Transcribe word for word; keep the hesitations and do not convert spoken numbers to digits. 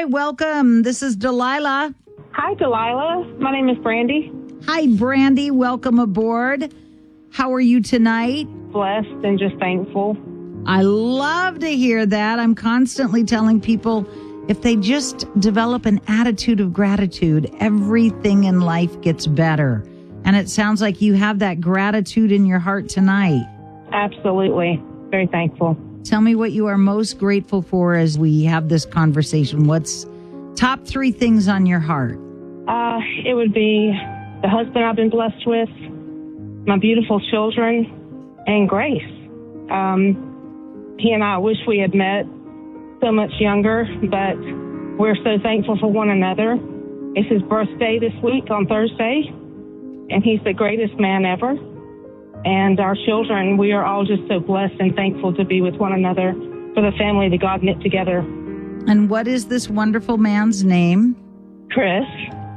Hi, welcome. This is Delilah. Hi, Delilah. My name is Brandy. Hi, Brandy. Welcome aboard. How are you tonight? Blessed and just thankful. I love to hear that. I'm constantly telling people if they just develop an attitude of gratitude, everything in life gets better. And it sounds like you have that gratitude in your heart tonight. Absolutely. Very thankful. Tell me what you are most grateful for as we have this conversation. What's top three things on your heart? Uh, it would be the husband I've been blessed with, my beautiful children, and Grace. Um, he and I wish we had met so much younger, but we're so thankful for one another. It's his birthday this week on Thursday, and he's the greatest man ever. And our children, we are all just so blessed and thankful to be with one another for the family that God knit together. And what is this wonderful man's name? Chris.